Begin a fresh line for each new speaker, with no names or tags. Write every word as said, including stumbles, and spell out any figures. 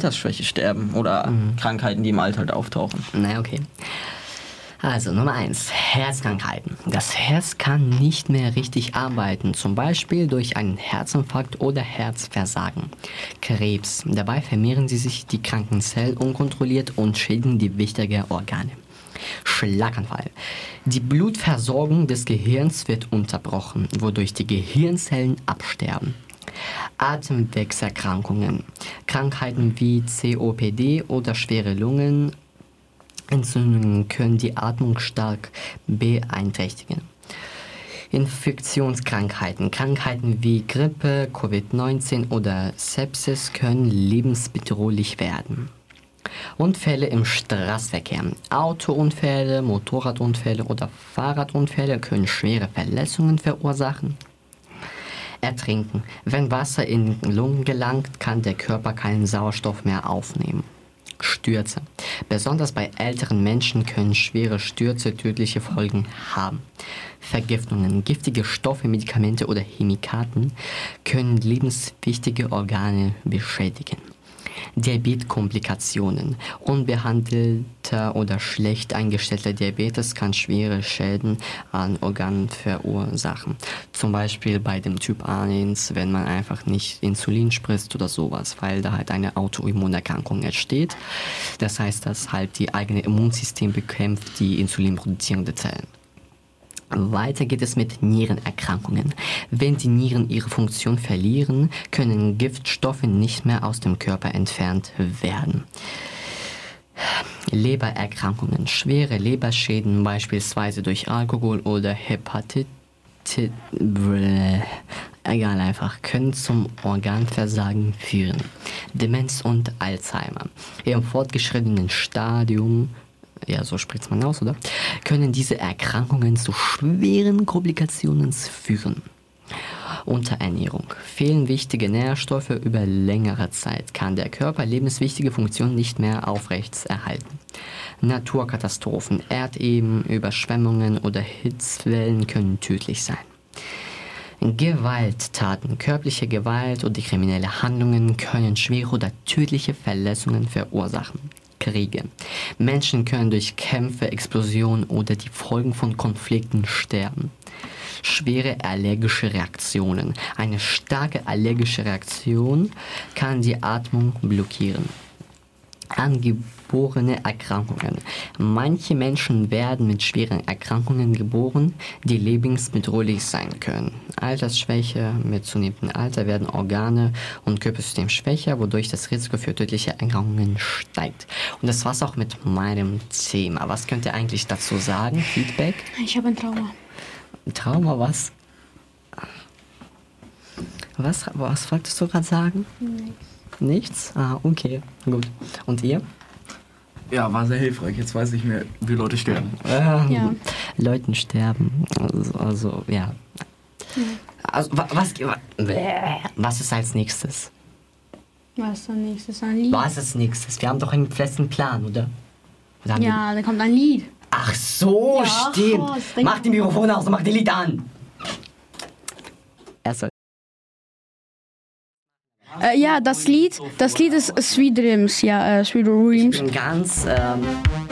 Altersschwäche sterben oder mhm. Krankheiten, die im Alter auftauchen.
Na, okay. Also Nummer eins, Herzkrankheiten. Das Herz kann nicht mehr richtig arbeiten, zum Beispiel durch einen Herzinfarkt oder Herzversagen. Krebs. Dabei vermehren sie sich die kranken Zellen unkontrolliert und schädigen die wichtigen Organe. Schlaganfall. Die Blutversorgung des Gehirns wird unterbrochen, wodurch die Gehirnzellen absterben. Atemwegserkrankungen. Krankheiten wie C O P D oder schwere Lungenentzündungen können die Atmung stark beeinträchtigen. Infektionskrankheiten. Krankheiten wie Grippe, Covid neunzehn oder Sepsis können lebensbedrohlich werden. Unfälle im Straßenverkehr. Autounfälle, Motorradunfälle oder Fahrradunfälle können schwere Verletzungen verursachen. Ertrinken. Wenn Wasser in die Lungen gelangt, kann der Körper keinen Sauerstoff mehr aufnehmen. Stürze. Besonders bei älteren Menschen können schwere Stürze tödliche Folgen haben. Vergiftungen. Giftige Stoffe, Medikamente oder Chemikaten können lebenswichtige Organe beschädigen. Diabeteskomplikationen. Unbehandelter oder schlecht eingestellter Diabetes kann schwere Schäden an Organen verursachen. Zum Beispiel bei dem Typ eins, wenn man einfach nicht Insulin spritzt oder sowas, weil da halt eine Autoimmunerkrankung entsteht. Das heißt, dass halt die eigene Immunsystem bekämpft die insulinproduzierende Zellen. Weiter geht es mit Nierenerkrankungen. Wenn die Nieren ihre Funktion verlieren, können Giftstoffe nicht mehr aus dem Körper entfernt werden. Lebererkrankungen. Schwere Leberschäden, beispielsweise durch Alkohol oder Hepatitis, egal einfach, können zum Organversagen führen. Demenz und Alzheimer. Im fortgeschrittenen Stadium, ja, so spricht man aus, oder? Können diese Erkrankungen zu schweren Komplikationen führen. Unterernährung. Fehlen wichtige Nährstoffe über längere Zeit, kann der Körper lebenswichtige Funktionen nicht mehr aufrechterhalten. Naturkatastrophen, Erdbeben, Überschwemmungen oder Hitzewellen können tödlich sein. Gewalttaten, körperliche Gewalt oder kriminelle Handlungen können schwere oder tödliche Verletzungen verursachen. Kriege. Menschen können durch Kämpfe, Explosionen oder die Folgen von Konflikten sterben. Schwere allergische Reaktionen. Eine starke allergische Reaktion kann die Atmung blockieren. Angeborene Erkrankungen. Manche Menschen werden mit schweren Erkrankungen geboren, die lebensbedrohlich sein können. Altersschwäche. Mit zunehmendem Alter werden Organe und Körpersystem schwächer, wodurch das Risiko für tödliche Erkrankungen steigt. Und das war's auch mit meinem Thema. Was könnt ihr eigentlich dazu sagen? Feedback?
Ich habe ein Trauma.
Ein Trauma, was? Was, was wolltest du gerade sagen?
Nichts.
Nichts? Ah, okay, gut. Und ihr?
Ja, war sehr hilfreich. Jetzt weiß ich mehr, wie Leute sterben.
Ähm,
Ja.
Leuten sterben. Also, also ja.
Ja.
Also, wa- was, wa- was ist als nächstes?
Was ist dann nächstes? Ein Lied?
Was ist als nächstes? Wir haben doch einen festen Plan, oder? oder haben wir-
Ja, da kommt ein Lied.
Ach so,
Ja,
stimmt.
was denkst
Mach die Mikrofone aus und mach die Lied an. Er soll.
Äh, ja, das Lied, das Lied ist Sweet Dreams. Ja, äh, Sweet Dreams.
Ich bin ganz, ähm,